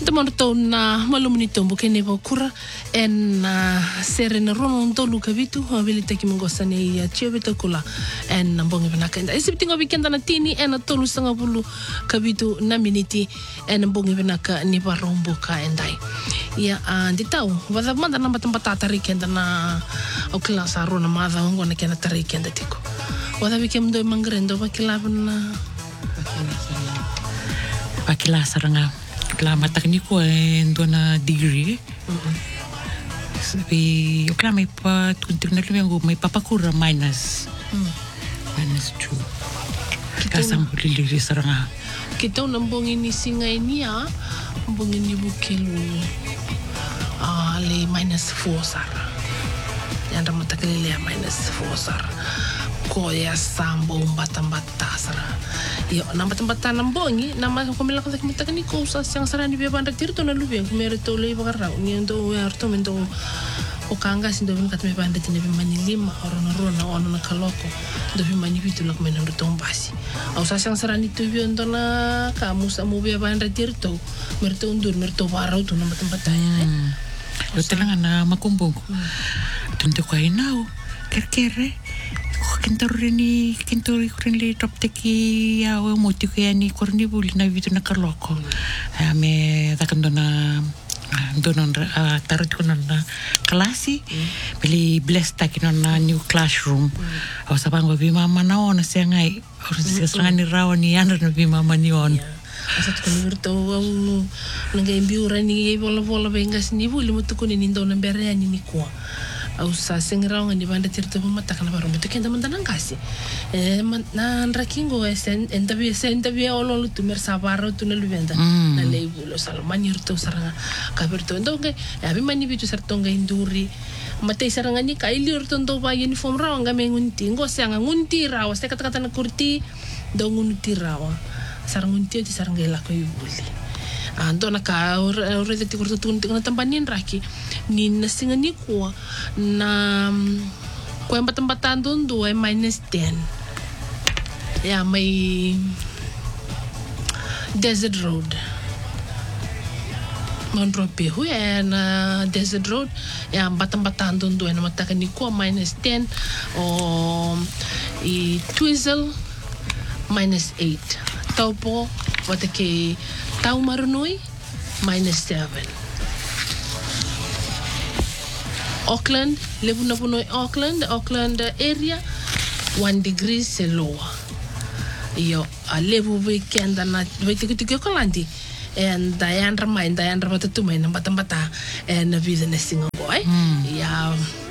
Tamarto na malumni tombo kene kura en serena rono tolu kavitu habilita kimongosane ya chioveta kula en mbonge benaka enda isiptingo weekend na tini en tolu sanga bulu kavitu na miniti en mbonge benaka ni barombo ka endai ya ditau wada manda na matambata tarikenda na o klasa rona mada ngona kena tarikenda tiko wada weekend do mangrendo bakilabna bakilasa Klama tekniko dona degree. Sabi, klama ipa tuntik na lumiang may papakura minus 2. Kasang bulili saranga. Kita nambongin ni singa ini ya, nambongin ni bukelu le minus 4 sar. Yang ramata kelile minus 4 sar. Koya sambo batang-batang sara. Yo nama tempat nambongi nama komela kata kita kan ni kau yang sarani biar bandar tirto na lubi aku mereka toleh bakarau ni untuk harto mento okanga sindo bin kata bandar tini bimani 5 orang na kaloko do bimani bitu nak main harto basi ausah yang sarani tu biar untuk na kamu samu biar bandar tirto mereka undur mereka barau tu nama tempat tanya lo tenang na makumbung tentu kau inau kere Kintori top teki ya moti ko yani korni buli na vitu na kaloko me takandona donon tarot ko na klase beli blessed na new classroom o sabang bi mama na ona siya ngai or siya sangani rawan ni ano na bi mama ni on asat ko nurto nangayimbiura ni bola bengas ni buli mo to ko ni ndo na bere ni ko au sa sengrao ngani banda tirto mata kana baro beto kenda mandanan kasi na rakingo entabi ololo tu mersabaro tu na luvenda na leibulo salmani rto saranga kaberto ndonge abi mani bitu sartonga induri mate saranga ni kaili rto ndo ba uniform rawa ngame ngunti ngo sanga ngunti rawa se kata na kurti do ngunti rawa sarangunti ti saranga la ko yubuli ando na ka ore te kurto tunti na tampanin raki ni nasinga ni ko na ko yung batang-batang doon ay minus 10 ya may desert road Monroe hu na desert road ya batang-batang doon na matakan ni ko minus 10 o i Twizel minus 8 Taupo wata ke Tau Marunui minus 7 Auckland, Auckland area 1 degree lower. Yo, a level weekend na wait ko landi. And Diane bata tumay ng batang-bata and na vida na singo boy. Ya.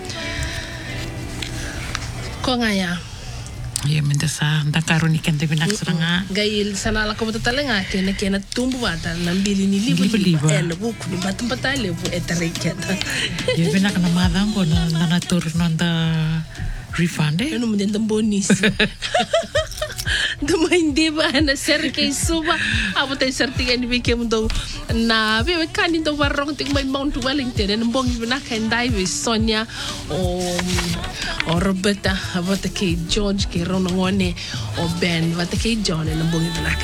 Ko nga ya. Ya mendasa ndakaron ikan de binak seranga. Gail sana la ko talenga kena tumbu bata nambili ni libu and buku ni batang-bata lebu etariketa. Ya binak na madam ko na tur nanda refund Ano mo din bonis. Duma hindi ba na serkay suba abo tay sertigan ni bikem do na bebe kanin do warong ting may Mount Wellington en bong na kanday with Sonia o Roberta abo tay George ke ronongone o Ben abo tay John en bong na